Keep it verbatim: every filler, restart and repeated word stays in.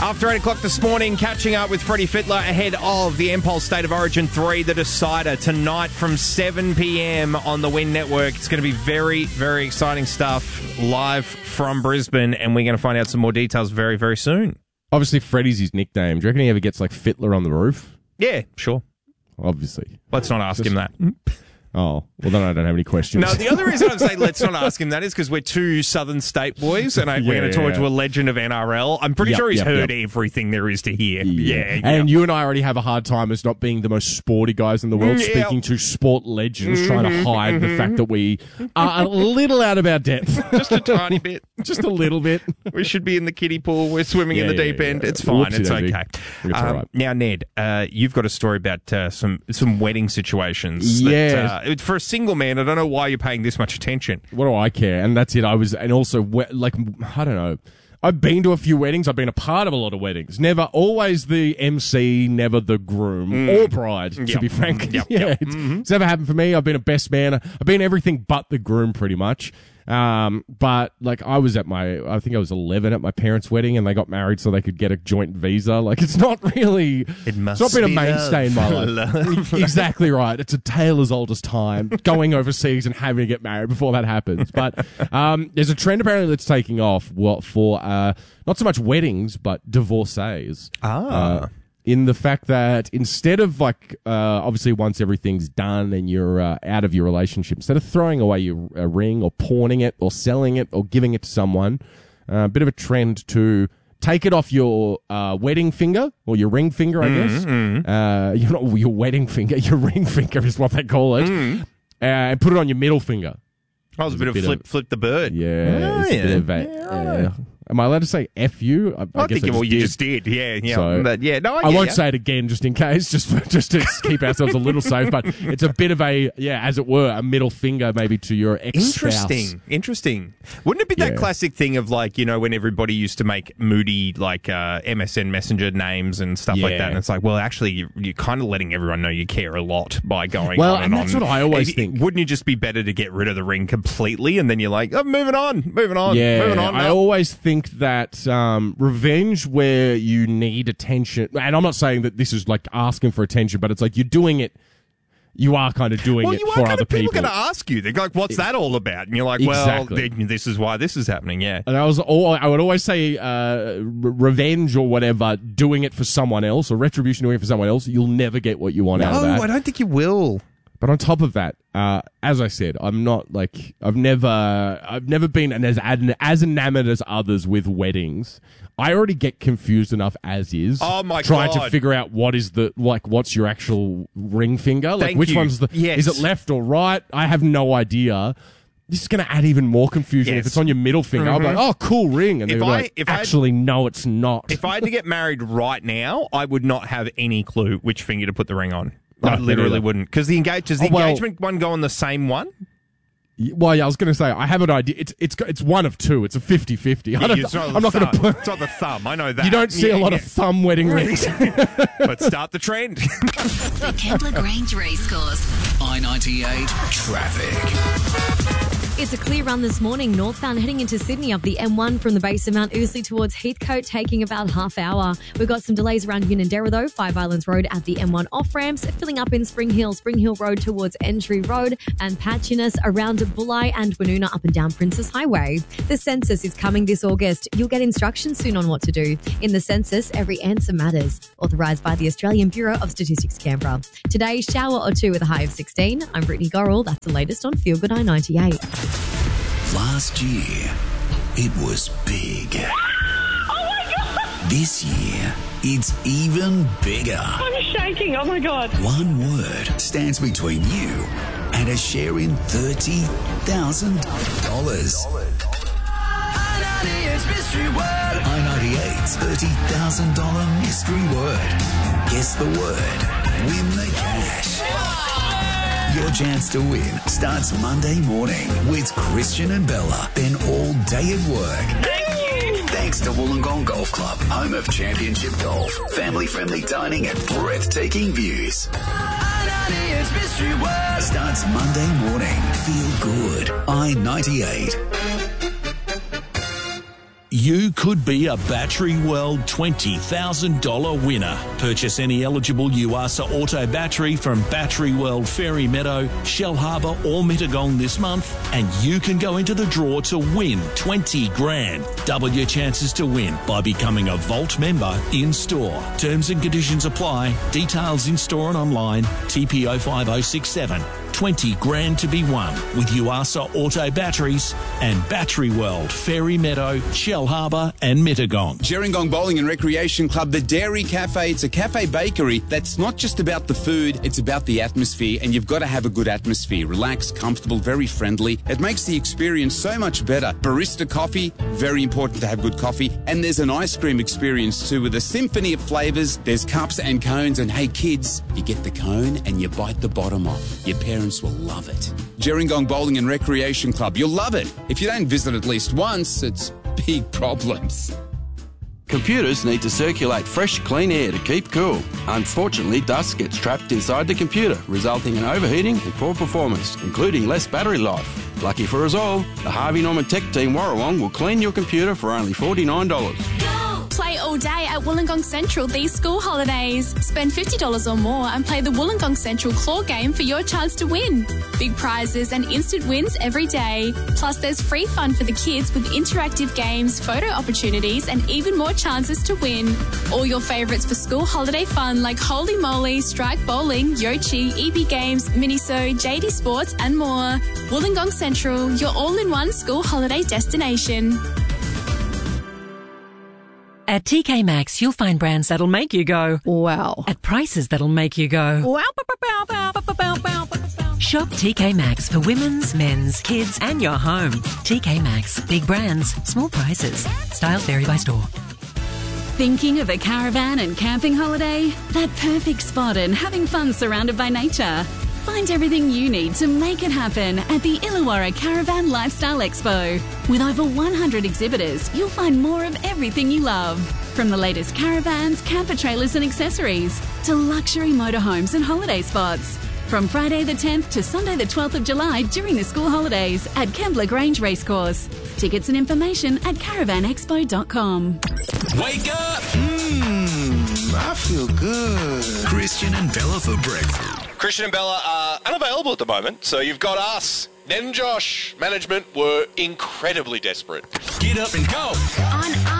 After eight o'clock this morning, catching up with Freddie Fittler ahead of the Impulse State of Origin three, the decider, tonight from seven p.m. on the Win Network. It's going to be very, very exciting stuff live from Brisbane, and we're going to find out some more details very, very soon. Obviously, Freddie's his nickname. Do you reckon he ever gets like Fittler on the roof? Yeah, sure. Obviously. Let's not ask Just, him that. Oh, well, then I don't have any questions. No, the other reason I'm saying let's not ask him that is because we're two Southern State boys, and I, Yeah, we're going to talk yeah. to a legend of N R L. I'm pretty Yep, sure he's yep, heard yep. everything there is to hear. Yeah. yeah. And you and I already have a hard time as not being the most sporty guys in the world, Yeah. speaking to sport legends, trying to hide the fact that we are a little out of our depth. Just a tiny bit. Just a little bit. We should be in the kiddie pool. We're swimming in Yeah, the yeah, deep end. yeah. It's fine. It's Whoopsie-daisy. okay. It's all Um, right. Now, Ned, uh, you've got a story about uh, some some wedding situations. That, Yeah. uh, for a single man, I don't know why you're paying this much attention. What do I care? And that's it. I was, and also, we- like, I don't know. I've been to a few weddings. I've been a part of a lot of weddings. Never, always the M C, never the groom or bride, to Yep. be frank. Yep, yeah, yep. It's, Mhm. it's never happened for me. I've been a best man. I've been everything but the groom, pretty much. Um, but like, I was at my, I think I was eleven at my parents' wedding, and they got married so they could get a joint visa. Like, it's not really, It must it's not been be a mainstay in my love. life. Exactly right. It's a tale as old as time, going overseas and having to get married before that happens. But um, there's a trend apparently that's taking off well, for uh, not so much weddings, but divorcees. Ah. Uh, in the fact that instead of like, uh, obviously once everything's done and you're uh, out of your relationship, instead of throwing away your uh, ring or pawning it or selling it or giving it to someone, uh, a bit of a trend to take it off your uh, wedding finger or your ring finger, I guess. Uh, you're not your wedding finger, your ring finger is what they call it, uh, and put it on your middle finger. I was a bit, a of bit flip of- flip the bird. Yeah, Oh, it's a yeah. bit of a, Yeah, I know. uh, am I allowed to say F you? I, I I guess think I well, just you did. just did. Yeah, yeah. So- but yeah, no, I, I get won't ya. say it again just in case, just for, just to keep ourselves a little safe. But it's a bit of a, yeah, as it were, a middle finger maybe to your ex-spouse. Interesting, interesting. Wouldn't it be that Yeah. classic thing of like, you know, when everybody used to make moody like uh, M S N Messenger names and stuff like Yeah. that, and it's like, well, actually, you, you're kind of letting everyone know you care a lot by going Well, on and and, that's on. what I always If- think. Wouldn't you just be better to get rid of the ring completely, and then you're like, oh, moving on, moving on, Yeah, moving on. I now. always think that um, revenge where you need attention, and I'm not saying that this is like asking for attention, but it's like you're doing it, you are kind of doing Well, it you are for kind other of people people. going to ask you. They're like, "What's that all about?" And you're like, Exactly. "Well, th- this is why this is happening." Yeah. And I was, all, I would always say, uh, re- revenge or whatever, doing it for someone else, or retribution doing it for someone else, you'll never get what you want out of No, that. I don't think you will. But on top of that, uh, as I said, I'm not like I've never, I've never been as as enamored as others with weddings. I already get confused enough as is. Oh, my trying God. to figure out what is the like, what's your actual ring finger? Like, Thank which you. one's the? Yes. Is it left or right? I have no idea. This is going to add even more confusion Yes. if it's on your middle finger. I'll be like, oh, cool ring, and If they're I- like, if I- actually, no, it's not. If I had to get married right now, I would not have any clue which finger to put the ring on. I No, literally neither. wouldn't. Because the engage does the Oh, well- engagement one go on the same one? Well, yeah, I was going to say I have an idea. It's it's it's one of two. It's a fifty-fifty. I don't, It's not the I'm not going to thumb. put. It's not the thumb. I know that. You don't see Yeah, a lot yeah. of thumb wedding rings. Let's start the trend. The Kembla Grange Racecourse. I ninety-eight traffic. It's a clear run this morning, northbound heading into Sydney up the M one from the base of Mount Ousley towards Heathcote, taking about half hour. We've got some delays around Unanderra though, Five Islands Road at the M one off ramps, filling up in Spring Hill, Spring Hill Road towards Entry Road, and patchiness around Bulli and Woonona up and down Princess Highway. The census is coming this August. You'll get instructions soon on what to do. In the census, every answer matters. Authorised by the Australian Bureau of Statistics, Canberra. Today, shower or two with a high of sixteen. I'm Brittany Gorrell. That's the latest on Feel Good I ninety-eight. Last year, it was big. Oh my God! This year, it's even bigger. I'm shaking. Oh my God. One word stands between you and a share in thirty thousand dollars. I ninety-eight's mystery word. I ninety-eight's thirty thousand dollars mystery word. Guess the word. Win the cash. Your chance to win starts Monday morning with Christian and Bella. Then all day at work. Thank you. Thanks to Wollongong Golf Club, home of championship golf, family-friendly dining and breathtaking views. I ninety-eight's mystery word starts Monday morning. Feel good. I ninety-eight. You could be a Battery World twenty thousand dollars winner. Purchase any eligible U A S A auto battery from Battery World Fairy Meadow, Shell Harbour or Mittagong this month and you can go into the draw to win twenty grand. Double your chances to win by becoming a Volt member in-store. Terms and conditions apply. Details in-store and online. T P oh five oh six seven. twenty grand to be won with U A S A auto batteries and Battery World, Fairy Meadow, Shell Harbour and Mittagong. Gerringong Bowling and Recreation Club, the Dairy Cafe. It's a cafe bakery that's not just about the food, it's about the atmosphere, and you've got to have a good atmosphere. Relaxed, comfortable, very friendly. It makes the experience so much better. Barista coffee, very important to have good coffee. And there's an ice cream experience too with a symphony of flavours. There's cups and cones, and hey kids, you get the cone and you bite the bottom off. Your parents will love it. Gerringong Bowling and Recreation Club, you'll love it. If you don't visit at least once, it's big problems. Computers need to circulate fresh, clean air to keep cool. Unfortunately, dust gets trapped inside the computer, resulting in overheating and poor performance, including less battery life. Lucky for us all, the Harvey Norman Tech Team Warrawong will clean your computer for only forty-nine dollars. Play all day at Wollongong Central these school holidays. Spend fifty dollars or more and play the Wollongong Central Claw game for your chance to win. Big prizes and instant wins every day. Plus, there's free fun for the kids with interactive games, photo opportunities, and even more chances to win. All your favourites for school holiday fun like Holy Moly, Strike Bowling, Yochi, E B Games, Miniso, J D Sports, and more. Wollongong Central, your all-in-one school holiday destination. At T K Maxx, you'll find brands that'll make you go, wow, at prices that'll make you go, wow. Shop T K Maxx for women's, men's, kids, and your home. T K Maxx. Big brands, small prices. Styles vary by store. Thinking of a caravan and camping holiday? That perfect spot and having fun surrounded by nature. Find everything you need to make it happen at the Illawarra Caravan Lifestyle Expo. With over one hundred exhibitors, you'll find more of everything you love. From the latest caravans, camper trailers and accessories, to luxury motorhomes and holiday spots. From Friday the tenth to Sunday the twelfth of July during the school holidays at Kembla Grange Racecourse. Tickets and information at caravan expo dot com. Wake up! Mmm, I feel good. Christian and Bella for breakfast. Christian and Bella are unavailable at the moment, so you've got us. Ned and Josh, management, were incredibly desperate. Get up and go! On